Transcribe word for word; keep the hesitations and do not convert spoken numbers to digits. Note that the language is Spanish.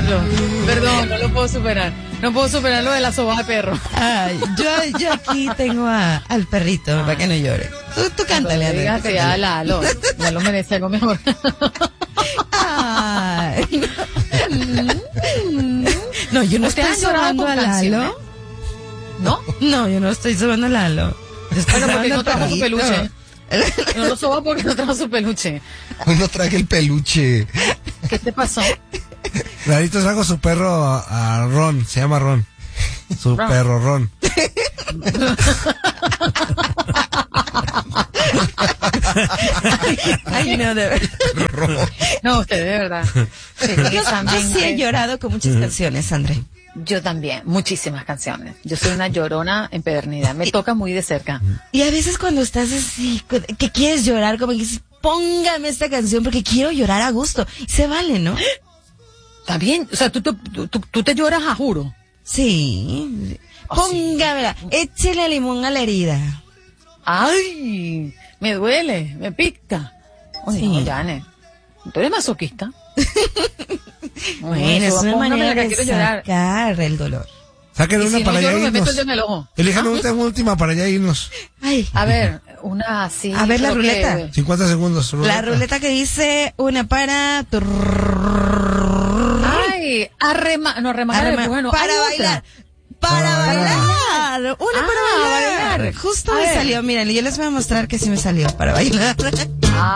superarlo. Perdón, no lo puedo superar. No puedo superar lo de la soba de perro. Ay, yo, yo aquí tengo a, al perrito para que no llore. Tú, tú cántale, Andrés. Dígase ya, Lalo. Lalo merece algo mejor. Ay. No, yo no estoy sobando a Lalo. ¿No? No, yo no estoy sobando a Lalo. Bueno, porque no trajo su peluche. No lo soba porque no trajo su peluche. Hoy no traje el peluche. ¿Qué te pasó? Clarito trajo su perro a, a Ron, se llama Ron. Su Ron. perro Ron. Ay, no, de verdad. No, usted, de verdad. Sí, Yo, yo yo también, sí he eh, llorado con muchas canciones, André. Yo también, muchísimas canciones. Yo soy una llorona empedernida. Me toca muy de cerca. Y a veces cuando estás así, que quieres llorar, como que dices, póngame esta canción porque quiero llorar a gusto. Y se vale, ¿no? Está bien. O sea, tú te, tú, tú, tú te lloras a juro. Sí. Oh, Póngamela. sí. Échele limón a la herida. Ay, me duele, me pica. Oye, Sí. no, Janet, tú eres masoquista. Bueno, es una Póngame manera la que de quiero llorar. sacar el dolor. Saquen Y una si para no allá lloro, me meto irnos. el dedo en el ojo. Elijan ¿Ah? una última para allá irnos. Ay. A ver, una así. A ver la creo ruleta. que- cincuenta segundos. Ruleta. La ruleta que dice una para... Ay, arrema, no arremar, Arrema- bueno, para hay bailar. otra. Para Para bailar. bailar. Una Ah, para bailar. bailar. Justo A me ver. salió. Miren, yo les voy a mostrar que sí me salió para bailar.